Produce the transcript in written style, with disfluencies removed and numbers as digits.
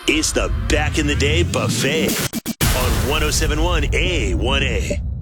It's the Back in the Day Buffet on 107.1 A1A.